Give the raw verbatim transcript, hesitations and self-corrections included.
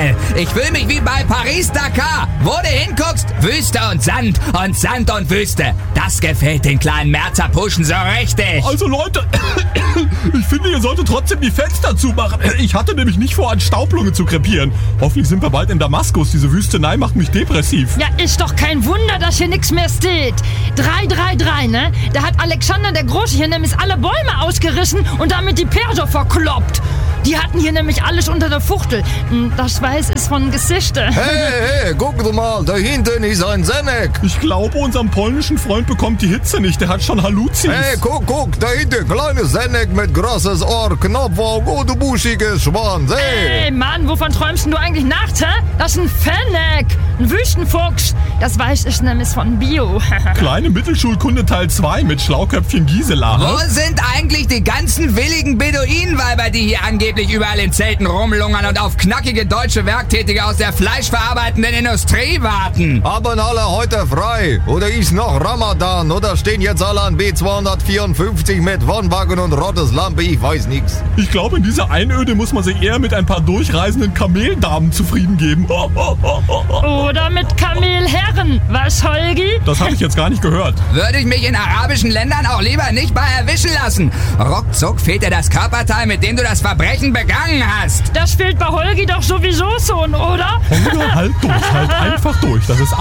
geil. Ich fühle mich wie bei Paris-Dakar. Wo du hinguckst, Wüste und Sand und Sand und Wüste. Das gefällt den kleinen Merzerpuschen so richtig. Also Leute, ich finde, ihr solltet trotzdem die Fenster zumachen. Ich hatte nämlich nicht vor, an Staublunge zu krepieren. Hoffentlich sind wir bald in Damaskus. Diese Wüstenei macht mich depressiv. Ja, ist doch kein Wunder, dass hier nichts mehr steht. drei drei drei, ne? Da hat Alexander der Große hier nämlich alle Bäume ausgerissen und damit die Perser verkloppt. Die hatten hier nämlich alles unter der Fuchtel. Das Weiß ist von Geschichte. Hey, hey, guck doch mal, da hinten ist ein Senek. Ich glaube, unserem polnischen Freund bekommt die Hitze nicht. Der hat schon Haluzis. Hey, guck, guck, da hinten, kleines Senek mit großes Ohr, Knopfauge und buschiges Schwanz. Hey. Ey, Mann, wovon träumst du eigentlich nachts, hä? Das ist ein Fennec, ein Wüstenfuchs. Das Weiß ist nämlich von Bio. Kleine Mittelschulkunde Teil zwei mit Schlauköpfchen Gisela. Wo sind eigentlich die ganzen willigen Beduinenweiber, die hier angeblich überall in Zelten rumlungern und auf knackige deutsche Werktätige aus der fleischverarbeitenden Industrie warten? Haben alle heute frei? Oder ist noch Ramadan? Oder stehen jetzt alle an B zweihundertvierundfünfzig mit Wohnwagen und rotes Lampe? Ich weiß nix. Ich glaube, in dieser Einöde muss man sich eher mit ein paar durchreisenden Kameldamen zufrieden geben. Oder mit Kamelherren. Was, Holgi? Das habe ich jetzt gar nicht gehört. Würde ich mich in arabischen Ländern auch lieber nicht bei erwischen lassen. Ruckzuck fehlt dir das Körperteil, mit dem du das Verbrechen begangen hast. Das fehlt bei Holgi doch sowieso schon, oder? Holger, halt durch, halt einfach durch. Das ist